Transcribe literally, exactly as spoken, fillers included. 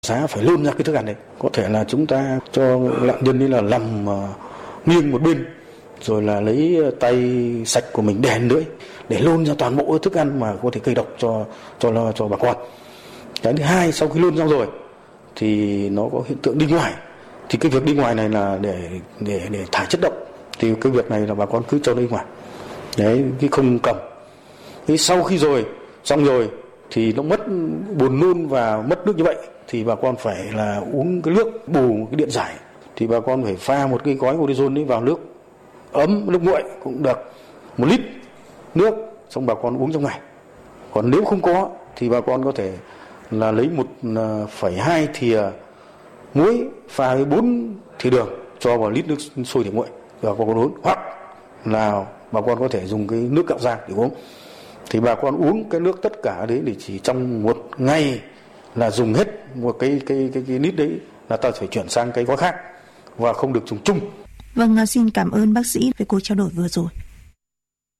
Xã phải luôn ra cái thức ăn này, có thể là chúng ta cho nạn nhân ấy là nằm uh, nghiêng một bên, rồi là lấy tay sạch của mình đè lưỡi để lôn ra toàn bộ thức ăn mà có thể gây độc cho cho cho bà con. Cái thứ hai, sau khi lôn xong rồi thì nó có hiện tượng đi ngoài, thì cái việc đi ngoài này là để để để thải chất độc, thì cái việc này là bà con cứ cho đi ngoài, đấy, cái không cầm. Thế sau khi rồi xong rồi thì nó mất buồn nôn và mất nước như vậy, thì bà con phải là uống cái nước bù cái điện giải, thì bà con phải pha một cái gói Orezon ấy vào nước ấm, nước nguội cũng được, một lít nước, xong bà con uống trong ngày. Còn nếu không có thì bà con có thể là lấy một phẩy hai thìa muối pha với bốn thìa đường cho vào lít nước sôi để nguội và bà con uống, hoặc là bà con có thể dùng cái nước gạo rang để uống. Thì bà con uống cái nước tất cả đấy để chỉ trong một ngày là dùng hết một cái cái cái, cái lít đấy là ta phải chuyển sang cái gói khác và không được dùng chung. Vâng, xin cảm ơn bác sĩ về cuộc trao đổi vừa rồi.